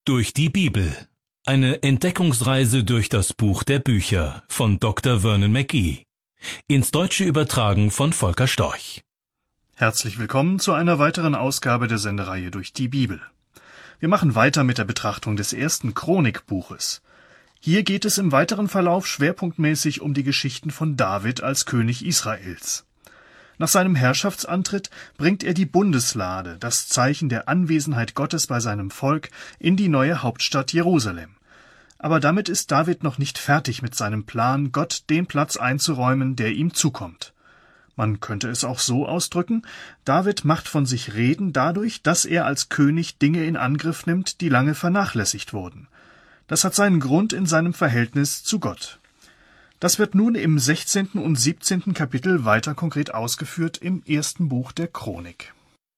Durch die Bibel. Eine Entdeckungsreise durch das Buch der Bücher von Dr. Vernon McGee. Ins Deutsche übertragen von Volker Storch. Herzlich willkommen zu einer weiteren Ausgabe der Sendereihe Durch die Bibel. Wir machen weiter mit der Betrachtung des ersten Chronikbuches. Hier geht es im weiteren Verlauf schwerpunktmäßig um die Geschichten von David als König Israels. Nach seinem Herrschaftsantritt bringt er die Bundeslade, das Zeichen der Anwesenheit Gottes bei seinem Volk, in die neue Hauptstadt Jerusalem. Aber damit ist David noch nicht fertig mit seinem Plan, Gott den Platz einzuräumen, der ihm zukommt. Man könnte es auch so ausdrücken: David macht von sich reden dadurch, dass er als König Dinge in Angriff nimmt, die lange vernachlässigt wurden. Das hat seinen Grund in seinem Verhältnis zu Gott. Das wird nun im 16. und 17. Kapitel weiter konkret ausgeführt im ersten Buch der Chronik.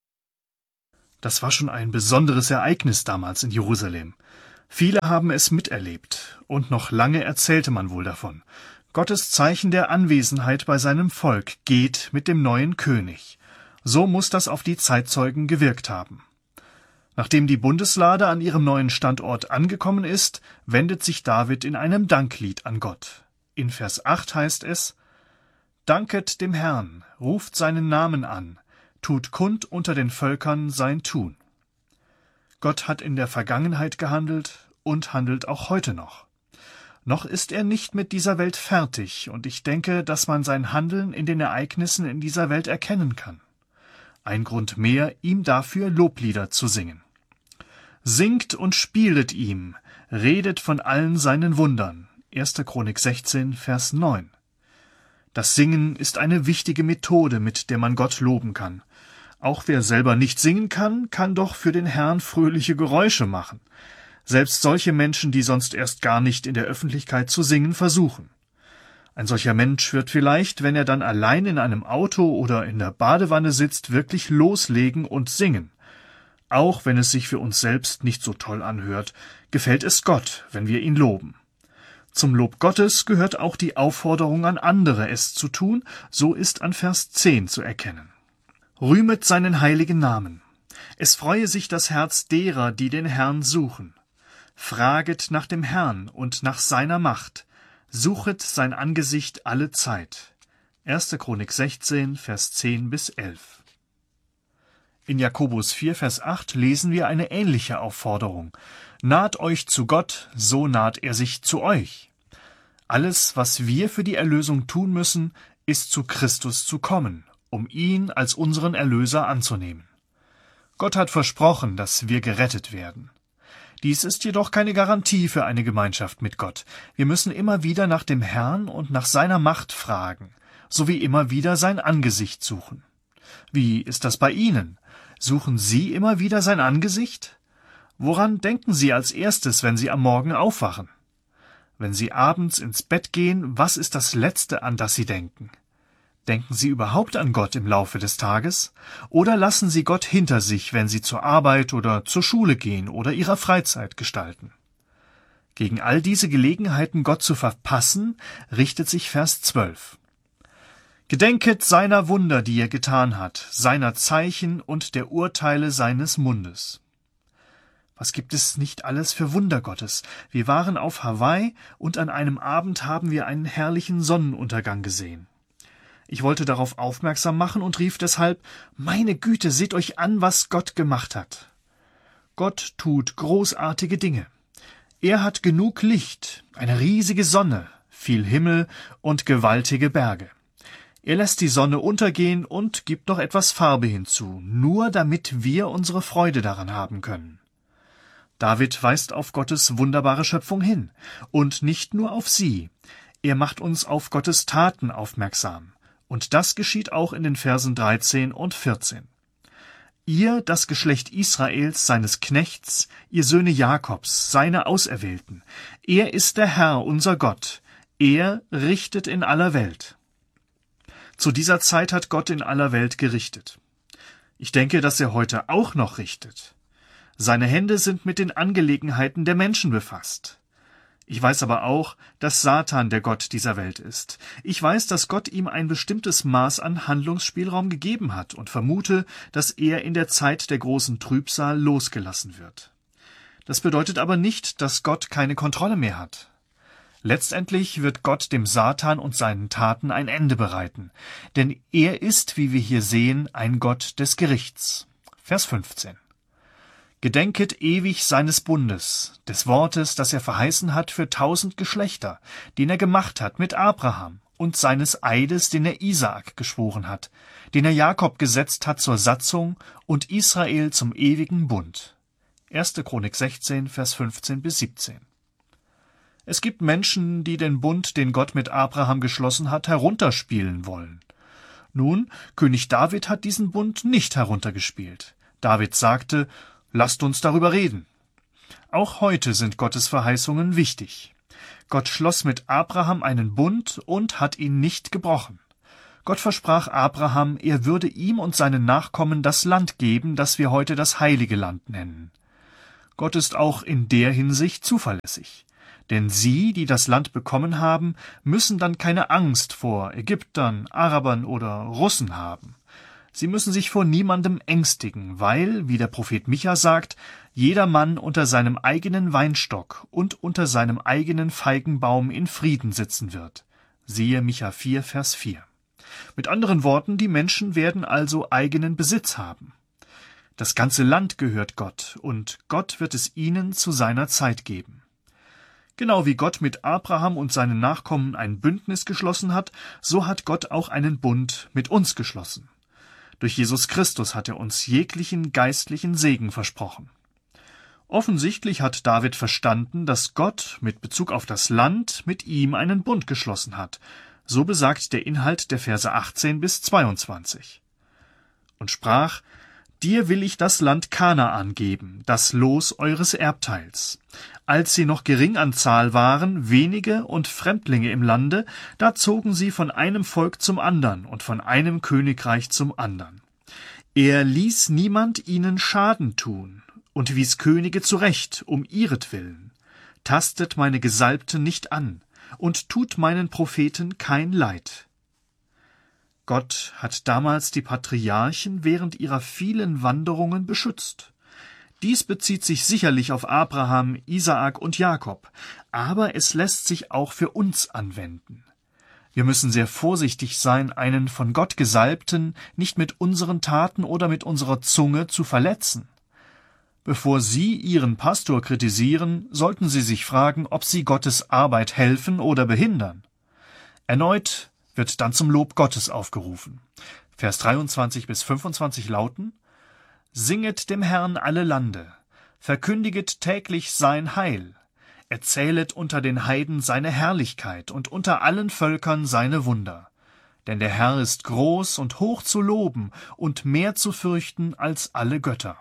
Das war schon ein besonderes Ereignis damals in Jerusalem. Viele haben es miterlebt, und noch lange erzählte man wohl davon. Gottes Zeichen der Anwesenheit bei seinem Volk geht mit dem neuen König. So muss das auf die Zeitzeugen gewirkt haben. Nachdem die Bundeslade an ihrem neuen Standort angekommen ist, wendet sich David in einem Danklied an Gott. In Vers 8 heißt es: Danket dem Herrn, ruft seinen Namen an, tut kund unter den Völkern sein Tun. Gott hat in der Vergangenheit gehandelt und handelt auch heute noch. Noch ist er nicht mit dieser Welt fertig, und ich denke, dass man sein Handeln in den Ereignissen in dieser Welt erkennen kann. Ein Grund mehr, ihm dafür Loblieder zu singen. Singt und spielet ihm, redet von allen seinen Wundern. 1. Chronik 16, Vers 9. Das Singen ist eine wichtige Methode, mit der man Gott loben kann. Auch wer selber nicht singen kann, kann doch für den Herrn fröhliche Geräusche machen. Selbst solche Menschen, die sonst erst gar nicht in der Öffentlichkeit zu singen versuchen. Ein solcher Mensch wird vielleicht, wenn er dann allein in einem Auto oder in der Badewanne sitzt, wirklich loslegen und singen. Auch wenn es sich für uns selbst nicht so toll anhört, gefällt es Gott, wenn wir ihn loben. Zum Lob Gottes gehört auch die Aufforderung an andere, es zu tun, so ist an Vers 10 zu erkennen. Rühmet seinen heiligen Namen. Es freue sich das Herz derer, die den Herrn suchen. Fraget nach dem Herrn und nach seiner Macht. Suchet sein Angesicht alle Zeit. 1. Chronik 16, Vers 10 bis 11. In Jakobus 4, Vers 8 lesen wir eine ähnliche Aufforderung. Naht euch zu Gott, so naht er sich zu euch. Alles, was wir für die Erlösung tun müssen, ist zu Christus zu kommen, um ihn als unseren Erlöser anzunehmen. Gott hat versprochen, dass wir gerettet werden. Dies ist jedoch keine Garantie für eine Gemeinschaft mit Gott. Wir müssen immer wieder nach dem Herrn und nach seiner Macht fragen, sowie immer wieder sein Angesicht suchen. Wie ist das bei Ihnen? Suchen Sie immer wieder sein Angesicht? Woran denken Sie als erstes, wenn Sie am Morgen aufwachen? Wenn Sie abends ins Bett gehen, was ist das Letzte, an das Sie denken? Denken Sie überhaupt an Gott im Laufe des Tages? Oder lassen Sie Gott hinter sich, wenn Sie zur Arbeit oder zur Schule gehen oder Ihrer Freizeit gestalten? Gegen all diese Gelegenheiten, Gott zu verpassen, richtet sich Vers 12. Gedenket seiner Wunder, die er getan hat, seiner Zeichen und der Urteile seines Mundes. Was gibt es nicht alles für Wunder Gottes? Wir waren auf Hawaii und an einem Abend haben wir einen herrlichen Sonnenuntergang gesehen. Ich wollte darauf aufmerksam machen und rief deshalb: Meine Güte, seht euch an, was Gott gemacht hat. Gott tut großartige Dinge. Er hat genug Licht, eine riesige Sonne, viel Himmel und gewaltige Berge. Er lässt die Sonne untergehen und gibt noch etwas Farbe hinzu, nur damit wir unsere Freude daran haben können. David weist auf Gottes wunderbare Schöpfung hin, und nicht nur auf sie. Er macht uns auf Gottes Taten aufmerksam, und das geschieht auch in den Versen 13 und 14. Ihr, das Geschlecht Israels, seines Knechts, ihr Söhne Jakobs, seine Auserwählten, er ist der Herr, unser Gott, er richtet in aller Welt. Zu dieser Zeit hat Gott in aller Welt gerichtet. Ich denke, dass er heute auch noch richtet. Seine Hände sind mit den Angelegenheiten der Menschen befasst. Ich weiß aber auch, dass Satan der Gott dieser Welt ist. Ich weiß, dass Gott ihm ein bestimmtes Maß an Handlungsspielraum gegeben hat und vermute, dass er in der Zeit der großen Trübsal losgelassen wird. Das bedeutet aber nicht, dass Gott keine Kontrolle mehr hat. Letztendlich wird Gott dem Satan und seinen Taten ein Ende bereiten, denn er ist, wie wir hier sehen, ein Gott des Gerichts. Vers 15. Gedenket ewig seines Bundes, des Wortes, das er verheißen hat für 1000 Geschlechter, den er gemacht hat mit Abraham, und seines Eides, den er Isaak geschworen hat, den er Jakob gesetzt hat zur Satzung und Israel zum ewigen Bund. 1. Chronik 16, Vers 15 bis 17. Es gibt Menschen, die den Bund, den Gott mit Abraham geschlossen hat, herunterspielen wollen. Nun, König David hat diesen Bund nicht heruntergespielt. David sagte, lasst uns darüber reden. Auch heute sind Gottes Verheißungen wichtig. Gott schloss mit Abraham einen Bund und hat ihn nicht gebrochen. Gott versprach Abraham, er würde ihm und seinen Nachkommen das Land geben, das wir heute das Heilige Land nennen. Gott ist auch in der Hinsicht zuverlässig. Denn sie, die das Land bekommen haben, müssen dann keine Angst vor Ägyptern, Arabern oder Russen haben. Sie müssen sich vor niemandem ängstigen, weil, wie der Prophet Micha sagt, jeder Mann unter seinem eigenen Weinstock und unter seinem eigenen Feigenbaum in Frieden sitzen wird. Siehe Micha 4, Vers 4. Mit anderen Worten, die Menschen werden also eigenen Besitz haben. Das ganze Land gehört Gott, und Gott wird es ihnen zu seiner Zeit geben. Genau wie Gott mit Abraham und seinen Nachkommen ein Bündnis geschlossen hat, so hat Gott auch einen Bund mit uns geschlossen. Durch Jesus Christus hat er uns jeglichen geistlichen Segen versprochen. Offensichtlich hat David verstanden, dass Gott mit Bezug auf das Land mit ihm einen Bund geschlossen hat. So besagt der Inhalt der Verse 18 bis 22. Und sprach, dir will ich das Land Kanaan geben, das Los eures Erbteils. Als sie noch gering an Zahl waren, wenige und Fremdlinge im Lande, da zogen sie von einem Volk zum andern und von einem Königreich zum andern. Er ließ niemand ihnen Schaden tun und wies Könige zurecht, um ihretwillen. Tastet meine Gesalbten nicht an und tut meinen Propheten kein Leid. Gott hat damals die Patriarchen während ihrer vielen Wanderungen beschützt. Dies bezieht sich sicherlich auf Abraham, Isaak und Jakob, aber es lässt sich auch für uns anwenden. Wir müssen sehr vorsichtig sein, einen von Gott Gesalbten nicht mit unseren Taten oder mit unserer Zunge zu verletzen. Bevor Sie Ihren Pastor kritisieren, sollten Sie sich fragen, ob Sie Gottes Arbeit helfen oder behindern. Erneut wird dann zum Lob Gottes aufgerufen. Vers 23 bis 25 lauten: Singet dem Herrn alle Lande, verkündiget täglich sein Heil, erzählet unter den Heiden seine Herrlichkeit und unter allen Völkern seine Wunder. Denn der Herr ist groß und hoch zu loben und mehr zu fürchten als alle Götter.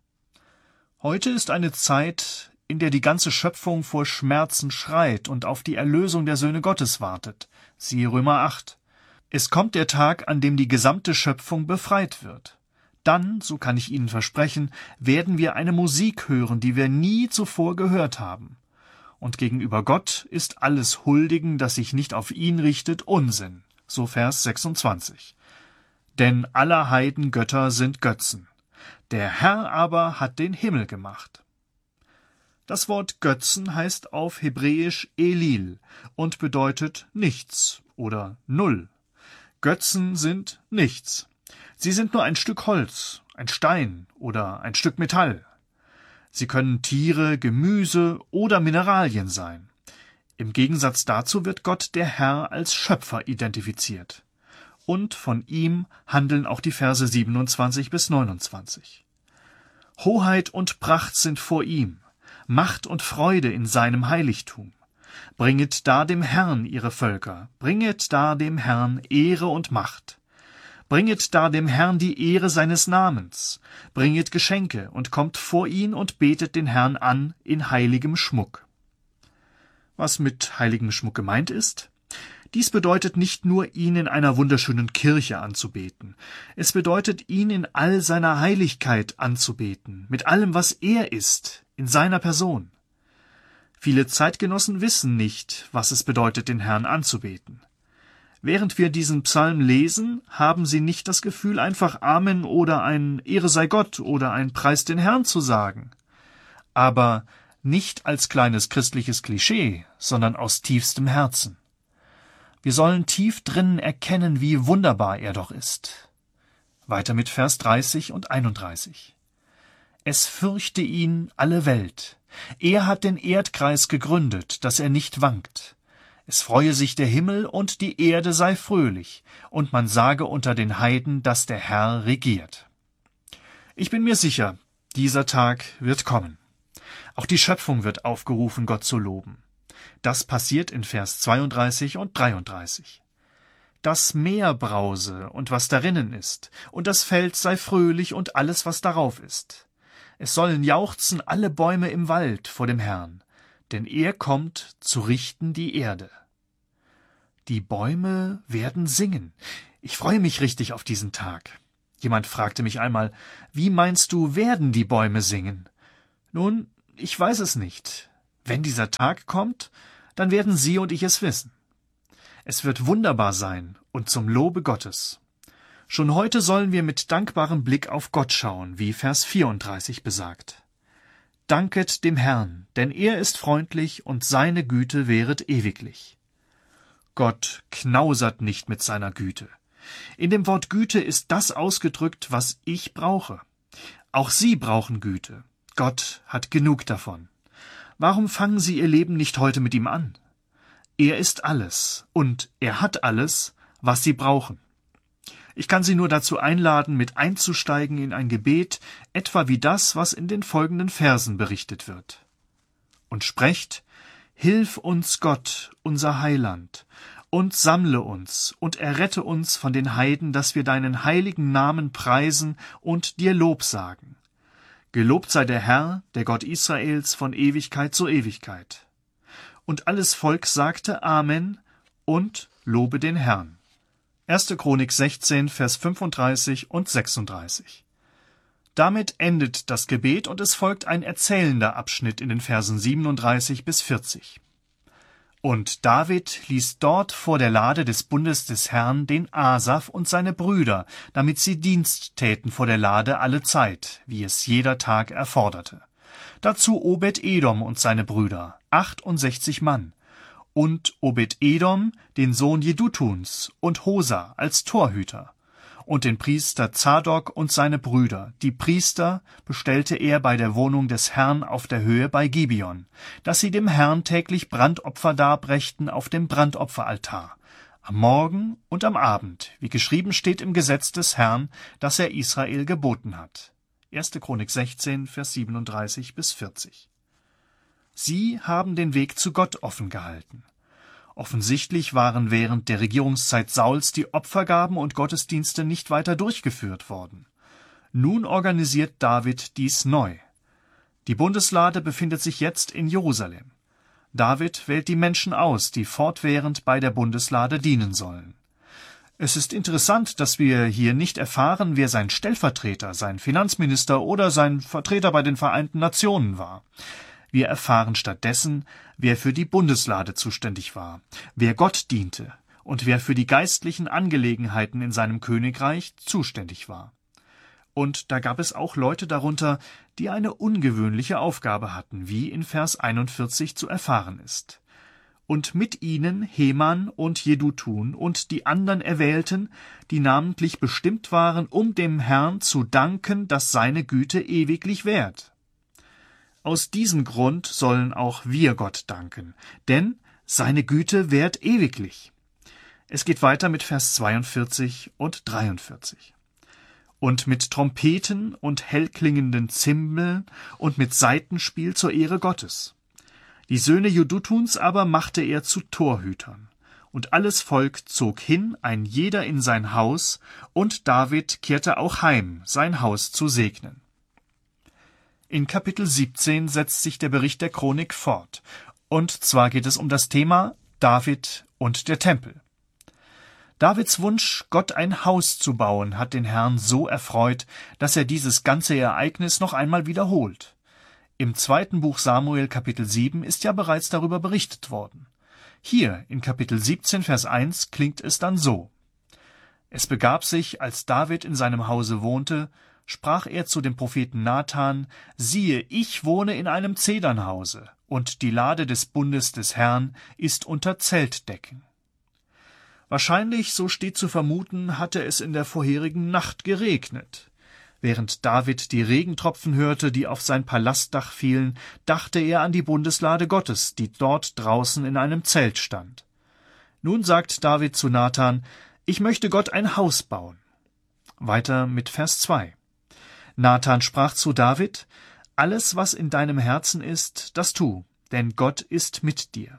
Heute ist eine Zeit, in der die ganze Schöpfung vor Schmerzen schreit und auf die Erlösung der Söhne Gottes wartet. Siehe Römer 8. Es kommt der Tag, an dem die gesamte Schöpfung befreit wird. Dann, so kann ich Ihnen versprechen, werden wir eine Musik hören, die wir nie zuvor gehört haben. Und gegenüber Gott ist alles Huldigen, das sich nicht auf ihn richtet, Unsinn. So Vers 26. Denn aller Heiden Götter sind Götzen. Der Herr aber hat den Himmel gemacht. Das Wort Götzen heißt auf Hebräisch Elil und bedeutet nichts oder Null. Götzen sind nichts. Sie sind nur ein Stück Holz, ein Stein oder ein Stück Metall. Sie können Tiere, Gemüse oder Mineralien sein. Im Gegensatz dazu wird Gott der Herr als Schöpfer identifiziert. Und von ihm handeln auch die Verse 27 bis 29. Hoheit und Pracht sind vor ihm, Macht und Freude in seinem Heiligtum. Bringet da dem Herrn ihre Völker, bringet da dem Herrn Ehre und Macht. Bringet da dem Herrn die Ehre seines Namens, bringet Geschenke und kommt vor ihn und betet den Herrn an in heiligem Schmuck. Was mit heiligem Schmuck gemeint ist? Dies bedeutet nicht nur, ihn in einer wunderschönen Kirche anzubeten. Es bedeutet, ihn in all seiner Heiligkeit anzubeten, mit allem, was er ist, in seiner Person. Viele Zeitgenossen wissen nicht, was es bedeutet, den Herrn anzubeten. Während wir diesen Psalm lesen, haben sie nicht das Gefühl, einfach Amen oder ein Ehre sei Gott oder ein Preis den Herrn zu sagen. aber nicht als kleines christliches Klischee, sondern aus tiefstem Herzen. Wir sollen tief drinnen erkennen, wie wunderbar er doch ist. Weiter mit Vers 30 und 31. Es fürchte ihn alle Welt. Er hat den Erdkreis gegründet, dass er nicht wankt. Es freue sich der Himmel und die Erde sei fröhlich, und man sage unter den Heiden, dass der Herr regiert. Ich bin mir sicher, dieser Tag wird kommen. Auch die Schöpfung wird aufgerufen, Gott zu loben. Das passiert in Vers 32 und 33. Das Meer brause und was darinnen ist, und das Feld sei fröhlich und alles, was darauf ist. Es sollen jauchzen alle Bäume im Wald vor dem Herrn, denn er kommt zu richten die Erde. Die Bäume werden singen. Ich freue mich richtig auf diesen Tag. Jemand fragte mich einmal, wie meinst du, werden die Bäume singen? Nun, ich weiß es nicht. Wenn dieser Tag kommt, dann werden Sie und ich es wissen. Es wird wunderbar sein und zum Lobe Gottes. Schon heute sollen wir mit dankbarem Blick auf Gott schauen, wie Vers 34 besagt. Danket dem Herrn, denn er ist freundlich und seine Güte währet ewiglich. Gott knausert nicht mit seiner Güte. In dem Wort Güte ist das ausgedrückt, was ich brauche. Auch Sie brauchen Güte. Gott hat genug davon. Warum fangen Sie Ihr Leben nicht heute mit ihm an? Er ist alles und er hat alles, was Sie brauchen. Ich kann Sie nur dazu einladen, mit einzusteigen in ein Gebet, etwa wie das, was in den folgenden Versen berichtet wird. Und sprecht: Hilf uns Gott, unser Heiland, und sammle uns und errette uns von den Heiden, dass wir deinen heiligen Namen preisen und dir Lob sagen. Gelobt sei der Herr, der Gott Israels, von Ewigkeit zu Ewigkeit. Und alles Volk sagte Amen und lobe den Herrn. 1. Chronik 16, Vers 35 und 36. Damit endet das Gebet und es folgt ein erzählender Abschnitt in den Versen 37 bis 40. Und David ließ dort vor der Lade des Bundes des Herrn den Asaf und seine Brüder, damit sie Dienst täten vor der Lade alle Zeit, wie es jeder Tag erforderte. Dazu Obed-Edom und seine Brüder, 68 Mann, und Obed-Edom, den Sohn Jedutuns, und Hosa als Torhüter, und den Priester Zadok und seine Brüder. Die Priester bestellte er bei der Wohnung des Herrn auf der Höhe bei Gibeon, dass sie dem Herrn täglich Brandopfer darbrächten auf dem Brandopferaltar, am Morgen und am Abend, wie geschrieben steht im Gesetz des Herrn, das er Israel geboten hat. 1. Chronik 16, Vers 37 bis 40. Sie haben den Weg zu Gott offen gehalten. Offensichtlich waren während der Regierungszeit Sauls die Opfergaben und Gottesdienste nicht weiter durchgeführt worden. Nun organisiert David dies neu. Die Bundeslade befindet sich jetzt in Jerusalem. David wählt die Menschen aus, die fortwährend bei der Bundeslade dienen sollen. Es ist interessant, dass wir hier nicht erfahren, wer sein Stellvertreter, sein Finanzminister oder sein Vertreter bei den Vereinten Nationen war. Wir erfahren stattdessen, wer für die Bundeslade zuständig war, wer Gott diente und wer für die geistlichen Angelegenheiten in seinem Königreich zuständig war. Und da gab es auch Leute darunter, die eine ungewöhnliche Aufgabe hatten, wie in Vers 41 zu erfahren ist. Und mit ihnen Heman und Jedutun und die anderen Erwählten, die namentlich bestimmt waren, um dem Herrn zu danken, dass seine Güte ewiglich währt. Aus diesem Grund sollen auch wir Gott danken, denn seine Güte währt ewiglich. Es geht weiter mit Vers 42 und 43. Und mit Trompeten und hellklingenden Zimbeln und mit Saitenspiel zur Ehre Gottes. Die Söhne Jedutuns aber machte er zu Torhütern. Und alles Volk zog hin, ein jeder in sein Haus, und David kehrte auch heim, sein Haus zu segnen. In Kapitel 17 setzt sich der Bericht der Chronik fort. Und zwar geht es um das Thema David und der Tempel. Davids Wunsch, Gott ein Haus zu bauen, hat den Herrn so erfreut, dass er dieses ganze Ereignis noch einmal wiederholt. Im 2. Buch Samuel Kapitel 7 ist ja bereits darüber berichtet worden. Hier in Kapitel 17 Vers 1 klingt es dann so: Es begab sich, als David in seinem Hause wohnte, sprach er zu dem Propheten Nathan: Siehe, ich wohne in einem Zedernhause, und die Lade des Bundes des Herrn ist unter Zeltdecken. Wahrscheinlich, so steht zu vermuten, hatte es in der vorherigen Nacht geregnet. Während David die Regentropfen hörte, die auf sein Palastdach fielen, dachte er an die Bundeslade Gottes, die dort draußen in einem Zelt stand. Nun sagt David zu Nathan: Ich möchte Gott ein Haus bauen. Weiter mit Vers 2. Nathan sprach zu David: Alles, was in deinem Herzen ist, das tu, denn Gott ist mit dir.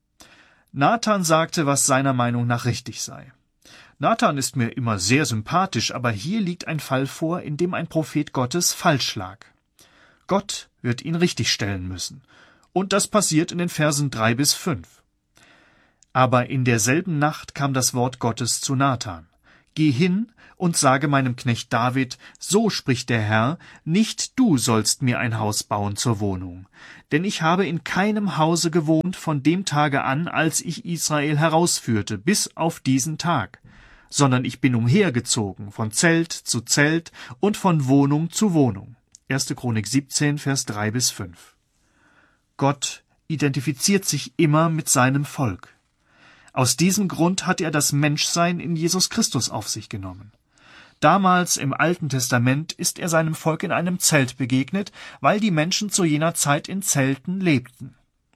Nathan sagte, was seiner Meinung nach richtig sei. Nathan ist mir immer sehr sympathisch, aber hier liegt ein Fall vor, in dem ein Prophet Gottes falsch lag. Gott wird ihn richtigstellen müssen. Und das passiert in den Versen 3 bis 5. Aber in derselben Nacht kam das Wort Gottes zu Nathan: Geh hin und sage meinem Knecht David, so spricht der Herr, nicht du sollst mir ein Haus bauen zur Wohnung. Denn ich habe in keinem Hause gewohnt von dem Tage an, als ich Israel herausführte, bis auf diesen Tag, sondern ich bin umhergezogen, von Zelt zu Zelt und von Wohnung zu Wohnung. 1. Chronik 17, Vers 3 bis 5. Gott identifiziert sich immer mit seinem Volk. Aus diesem Grund hat er das Menschsein in Jesus Christus auf sich genommen. Damals im Alten Testament ist er seinem Volk in einem Zelt begegnet, weil die Menschen zu jener Zeit in Zelten lebten.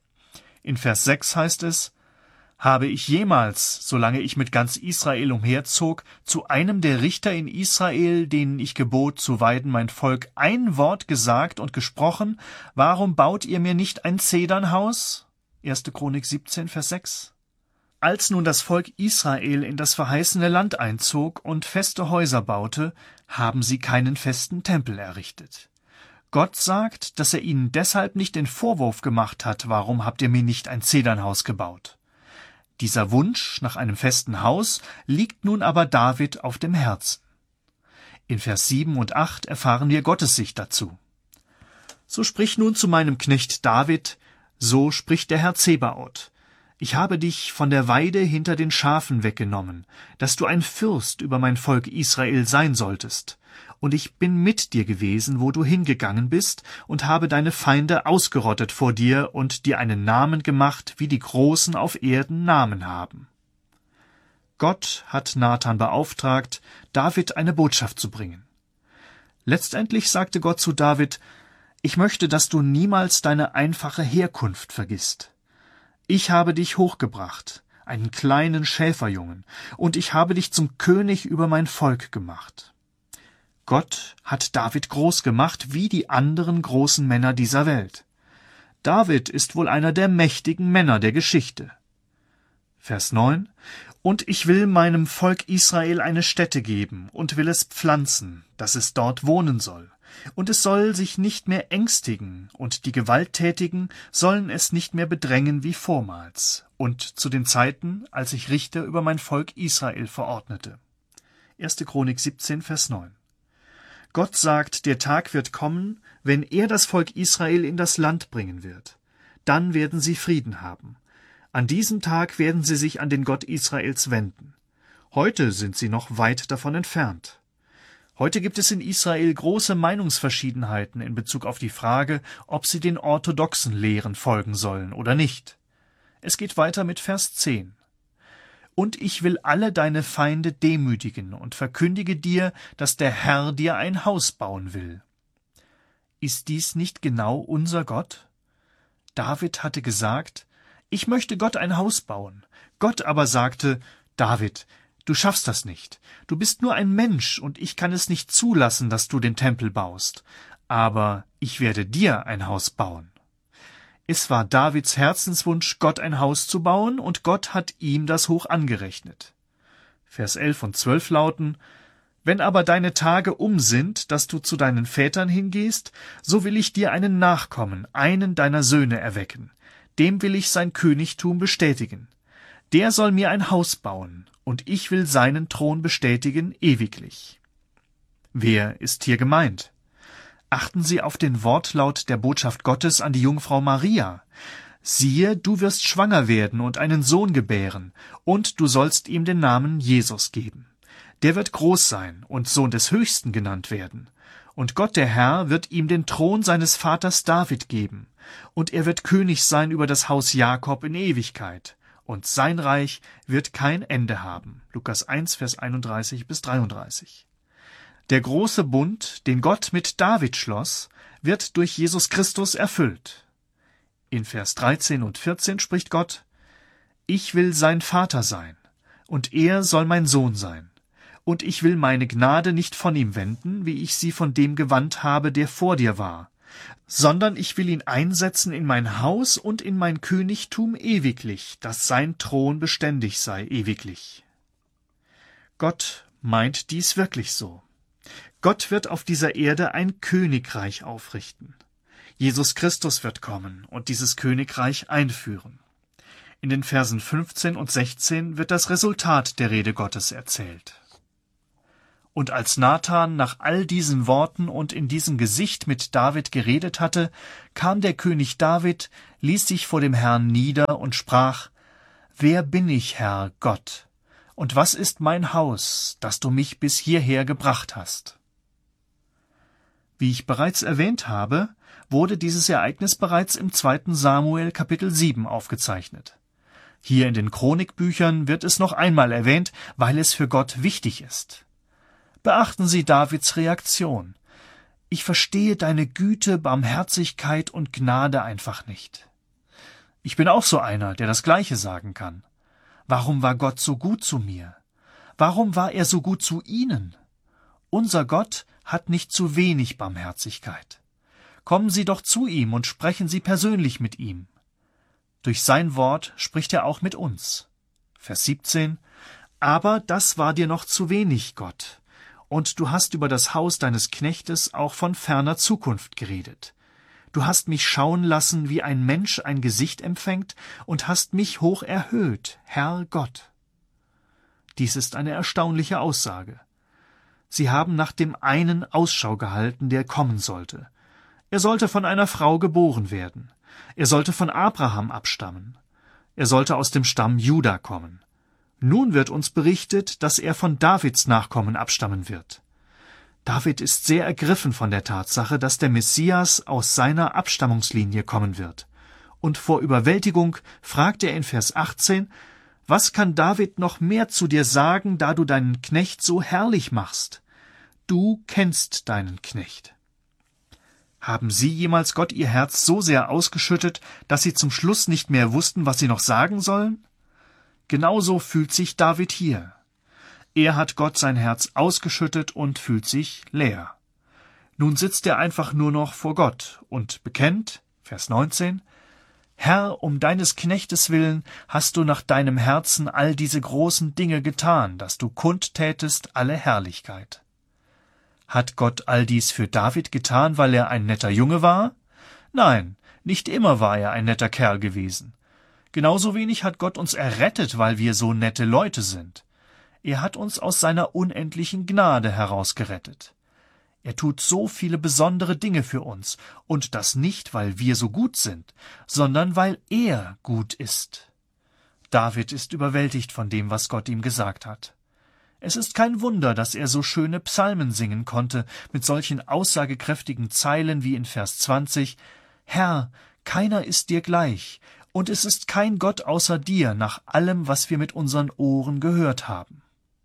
In Vers 6 heißt es: Habe ich jemals, solange ich mit ganz Israel umherzog, zu einem der Richter in Israel, denen ich gebot, zu weiden mein Volk, ein Wort gesagt und gesprochen: Warum baut ihr mir nicht ein Zedernhaus? 1. Chronik 17, Vers 6. Als nun das Volk Israel in das verheißene Land einzog und feste Häuser baute, haben sie keinen festen Tempel errichtet. Gott sagt, dass er ihnen deshalb nicht den Vorwurf gemacht hat: Warum habt ihr mir nicht ein Zedernhaus gebaut? Dieser Wunsch nach einem festen Haus liegt nun aber David auf dem Herzen. In Vers 7 und 8 erfahren wir Gottes Sicht dazu. So sprich nun zu meinem Knecht David: So spricht der Herr Zebaoth: Ich habe dich von der Weide hinter den Schafen weggenommen, dass du ein Fürst über mein Volk Israel sein solltest. Und ich bin mit dir gewesen, wo du hingegangen bist, und habe deine Feinde ausgerottet vor dir und dir einen Namen gemacht, wie die Großen auf Erden Namen haben. Gott hat Nathan beauftragt, David eine Botschaft zu bringen. Letztendlich sagte Gott zu David: Ich möchte, dass du niemals deine einfache Herkunft vergisst. Ich habe dich hochgebracht, einen kleinen Schäferjungen, und ich habe dich zum König über mein Volk gemacht. Gott hat David groß gemacht, wie die anderen großen Männer dieser Welt. David ist wohl einer der mächtigen Männer der Geschichte. Vers 9: Und ich will meinem Volk Israel eine Stätte geben und will es pflanzen, dass es dort wohnen soll. Und es soll sich nicht mehr ängstigen, und die Gewalttätigen sollen es nicht mehr bedrängen wie vormals, und zu den Zeiten, als ich Richter über mein Volk Israel verordnete. 1. Chronik 17, Vers 9. Gott sagt, der Tag wird kommen, wenn er das Volk Israel in das Land bringen wird. Dann werden sie Frieden haben. An diesem Tag werden sie sich an den Gott Israels wenden. Heute sind sie noch weit davon entfernt. Heute gibt es in Israel große Meinungsverschiedenheiten in Bezug auf die Frage, ob sie den orthodoxen Lehren folgen sollen oder nicht. Es geht weiter mit Vers 10. Und ich will alle deine Feinde demütigen und verkündige dir, dass der Herr dir ein Haus bauen will. Ist dies nicht genau unser Gott? David hatte gesagt: Ich möchte Gott ein Haus bauen. Gott aber sagte: David, du schaffst das nicht. Du bist nur ein Mensch, und ich kann es nicht zulassen, dass du den Tempel baust. Aber ich werde dir ein Haus bauen. Es war Davids Herzenswunsch, Gott ein Haus zu bauen, und Gott hat ihm das hoch angerechnet. Vers 11 und 12 lauten: Wenn aber deine Tage sind, dass du zu deinen Vätern hingehst, so will ich dir einen Nachkommen, einen deiner Söhne erwecken. Dem will ich sein Königtum bestätigen. Der soll mir ein Haus bauen, und ich will seinen Thron bestätigen ewiglich. Wer ist hier gemeint? Achten Sie auf den Wortlaut der Botschaft Gottes an die Jungfrau Maria. Siehe, du wirst schwanger werden und einen Sohn gebären, und du sollst ihm den Namen Jesus geben. Der wird groß sein und Sohn des Höchsten genannt werden. Und Gott der Herr wird ihm den Thron seines Vaters David geben, und er wird König sein über das Haus Jakob in Ewigkeit, und sein Reich wird kein Ende haben. Lukas 1, Vers 31 bis 33. Der große Bund, den Gott mit David schloss, wird durch Jesus Christus erfüllt. In Vers 13 und 14 spricht Gott: Ich will sein Vater sein, und er soll mein Sohn sein. Und ich will meine Gnade nicht von ihm wenden, wie ich sie von dem gewandt habe, der vor dir war, sondern ich will ihn einsetzen in mein Haus und in mein Königtum ewiglich, dass sein Thron beständig sei ewiglich. Gott meint dies wirklich so. Gott wird auf dieser Erde ein Königreich aufrichten. Jesus Christus wird kommen und dieses Königreich einführen. In den Versen 15 und 16 wird das Resultat der Rede Gottes erzählt. Und als Nathan nach all diesen Worten und in diesem Gesicht mit David geredet hatte, kam der König David, ließ sich vor dem Herrn nieder und sprach: Wer bin ich, Herr Gott? Und was ist mein Haus, dass du mich bis hierher gebracht hast? Wie ich bereits erwähnt habe, wurde dieses Ereignis bereits im 2. Samuel Kapitel 7 aufgezeichnet. Hier in den Chronikbüchern wird es noch einmal erwähnt, weil es für Gott wichtig ist. Beachten Sie Davids Reaktion. Ich verstehe deine Güte, Barmherzigkeit und Gnade einfach nicht. Ich bin auch so einer, der das Gleiche sagen kann. Warum war Gott so gut zu mir? Warum war er so gut zu Ihnen? Unser Gott hat nicht zu wenig Barmherzigkeit. Kommen Sie doch zu ihm und sprechen Sie persönlich mit ihm. Durch sein Wort spricht er auch mit uns. Vers 17: Aber das war dir noch zu wenig, Gott. Und du hast über das Haus deines Knechtes auch von ferner Zukunft geredet. Du hast mich schauen lassen, wie ein Mensch ein Gesicht empfängt, und hast mich hoch erhöht, Herr Gott. Dies ist eine erstaunliche Aussage. Sie haben nach dem einen Ausschau gehalten, der kommen sollte. Er sollte von einer Frau geboren werden. Er sollte von Abraham abstammen. Er sollte aus dem Stamm Juda kommen. Nun wird uns berichtet, dass er von Davids Nachkommen abstammen wird. David ist sehr ergriffen von der Tatsache, dass der Messias aus seiner Abstammungslinie kommen wird. Und vor Überwältigung fragt er in Vers 18: Was kann David noch mehr zu dir sagen, da du deinen Knecht so herrlich machst? Du kennst deinen Knecht. Haben Sie jemals Gott Ihr Herz so sehr ausgeschüttet, dass Sie zum Schluss nicht mehr wussten, was Sie noch sagen sollen? Genauso fühlt sich David hier. Er hat Gott sein Herz ausgeschüttet und fühlt sich leer. Nun sitzt er einfach nur noch vor Gott und bekennt, Vers 19, Herr, um deines Knechtes willen hast du nach deinem Herzen all diese großen Dinge getan, dass du kundtätest alle Herrlichkeit. Hat Gott all dies für David getan, weil er ein netter Junge war? Nein, nicht immer war er ein netter Kerl gewesen. Genauso wenig hat Gott uns errettet, weil wir so nette Leute sind. Er hat uns aus seiner unendlichen Gnade herausgerettet. Er tut so viele besondere Dinge für uns, und das nicht, weil wir so gut sind, sondern weil er gut ist. David ist überwältigt von dem, was Gott ihm gesagt hat. Es ist kein Wunder, dass er so schöne Psalmen singen konnte, mit solchen aussagekräftigen Zeilen wie in Vers 20, Herr, keiner ist dir gleich, und es ist kein Gott außer dir, nach allem, was wir mit unseren Ohren gehört haben.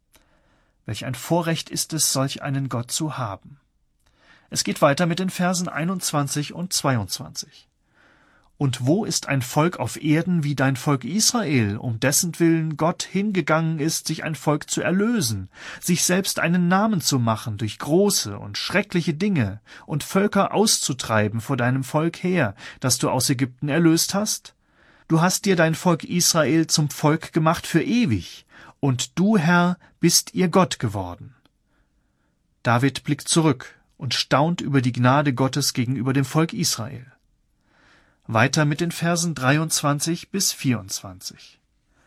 Welch ein Vorrecht ist es, solch einen Gott zu haben. Es geht weiter mit den Versen 21 und 22. Und wo ist ein Volk auf Erden wie dein Volk Israel, um dessen Willen Gott hingegangen ist, sich ein Volk zu erlösen, sich selbst einen Namen zu machen durch große und schreckliche Dinge und Völker auszutreiben vor deinem Volk her, das du aus Ägypten erlöst hast? Du hast dir dein Volk Israel zum Volk gemacht für ewig, und du, Herr, bist ihr Gott geworden. David blickt zurück und staunt über die Gnade Gottes gegenüber dem Volk Israel. Weiter mit den Versen 23 bis 24.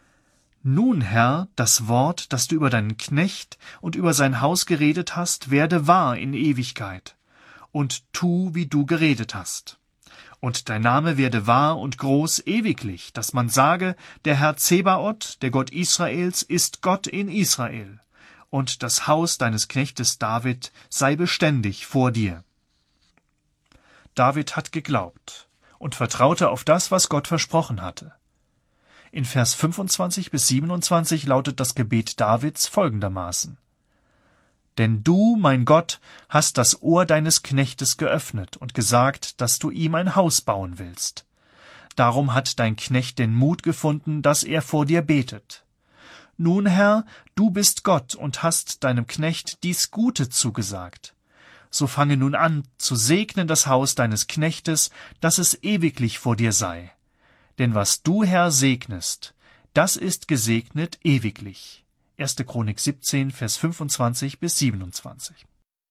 Nun, Herr, das Wort, das du über deinen Knecht und über sein Haus geredet hast, werde wahr in Ewigkeit, und tu, wie du geredet hast. Und dein Name werde wahr und groß ewiglich, dass man sage, der Herr Zebaoth, der Gott Israels, ist Gott in Israel. und das Haus deines Knechtes David sei beständig vor dir. David hat geglaubt und vertraute auf das, was Gott versprochen hatte. In Vers 25 bis 27 lautet das Gebet Davids folgendermaßen: Denn du, mein Gott, hast das Ohr deines Knechtes geöffnet und gesagt, dass du ihm ein Haus bauen willst. Darum hat dein Knecht den Mut gefunden, dass er vor dir betet. Nun, Herr, du bist Gott und hast deinem Knecht dies Gute zugesagt. So fange nun an, zu segnen das Haus deines Knechtes, dass es ewiglich vor dir sei. Denn was du, Herr, segnest, das ist gesegnet ewiglich. 1. Chronik 17, Vers 25 bis 27.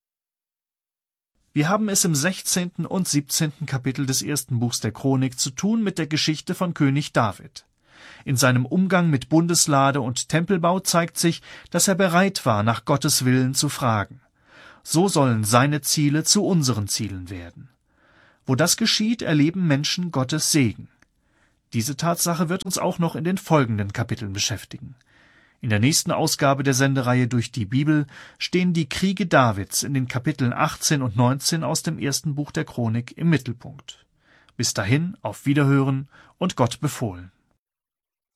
Wir haben es im 16. und 17. Kapitel des ersten Buchs der Chronik zu tun mit der Geschichte von König David. In seinem Umgang mit Bundeslade und Tempelbau zeigt sich, dass er bereit war, nach Gottes Willen zu fragen. So sollen seine Ziele zu unseren Zielen werden. Wo das geschieht, erleben Menschen Gottes Segen. Diese Tatsache wird uns auch noch in den folgenden Kapiteln beschäftigen. In der nächsten Ausgabe der Sendereihe durch die Bibel stehen die Kriege Davids in den Kapiteln 18 und 19 aus dem ersten Buch der Chronik im Mittelpunkt. Bis dahin auf Wiederhören und Gott befohlen.